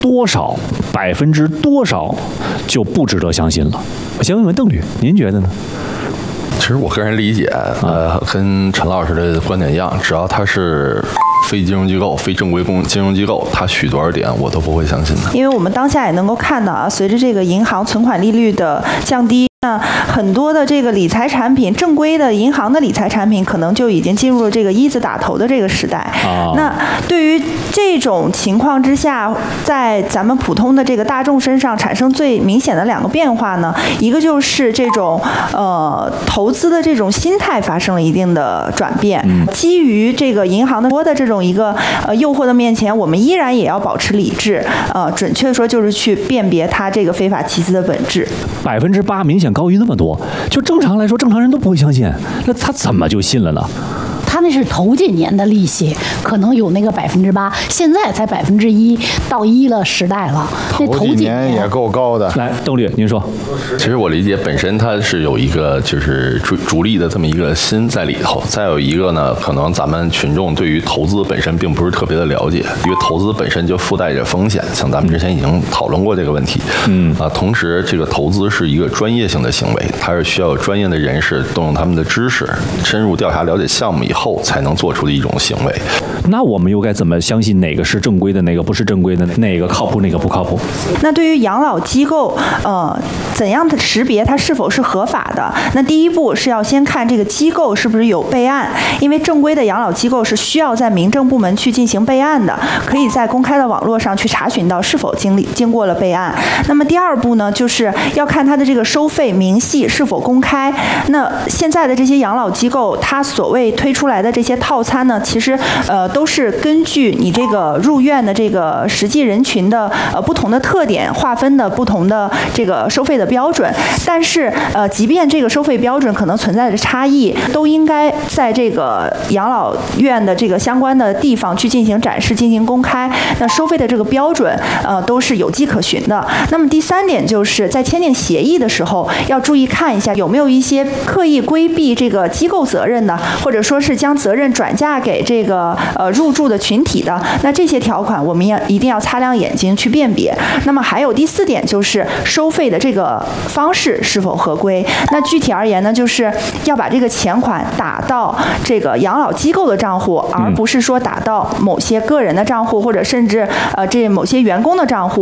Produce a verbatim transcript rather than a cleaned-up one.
多少百分之多少就不值得相信了？先问问邓律，您觉得呢？ 其实我个人理解，呃，跟陈老师的观点一样，只要他是非金融机构、非正规公金融机构，他许多少点我都不会相信的。 因为我们当下也能够看到啊，随着这个银行存款利率的降低，那很多的这个理财产品，正规的银行的理财产品，可能就已经进入了这个一字打头的这个时代。 啊、 那对于这种情况之下，在咱们普通的这个大众身上产生最明显的两个变化呢，一个就是这种呃投资的这种心态发生了一定的转变。嗯、基于这个银行的多的这种一个呃诱惑的面前，我们依然也要保持理智。呃，准确说就是去辨别它这个非法集资的本质。 百分之八明显高于那么多，就正常来说，正常人都不会相信，那他怎么就信了呢？ 他那是头几年的利息，可能有那个百分之八，现在才百分之一到一了时代了。那头几年也够高的。 来，邓律，您说。 其实我理解，本身它是有一个就是逐逐利的这么一个心在里头。再有一个呢，可能咱们群众对于投资本身并不是特别的了解，因为投资本身就附带着风险。像咱们之前已经讨论过这个问题。嗯啊，同时这个投资是一个专业性的行为，它是需要有专业的人士动用他们的知识，深入调查了解项目以后。后才能做出的一种行为。 那我们又该怎么相信哪个是正规的，哪个不是正规的，哪个靠谱，哪个不靠谱？ 那对于养老机构，呃，怎样的识别它是否是合法的？那第一步是要先看这个机构是不是有备案，因为正规的养老机构是需要在民政部门去进行备案的，可以在公开的网络上去查询到是否经历经过了备案。那么第二步呢，就是要看它的这个收费明细是否公开。那现在的这些养老机构，它所谓推出来的这些套餐呢，其实呃都是根据你这个入院的这个实际人群的呃不同的特点划分的不同的这个收费的标准。但是呃，即便这个收费标准可能存在着差异，都应该在这个养老院的这个相关的地方去进行展示、进行公开。那收费的这个标准呃都是有迹可循的。那么第三点就是在签订协议的时候，要注意看一下有没有一些刻意规避这个机构责任的，或者说是将责任转嫁给这个呃入住的群体的。那这些条款我们要一定要擦亮眼睛去辨别。那么还有第四点就是收费的这个方式是否合规。那具体而言呢，就是要把这个钱款打到这个养老机构的账户，而不是说打到某些个人的账户，或者甚至呃这某些员工的账户。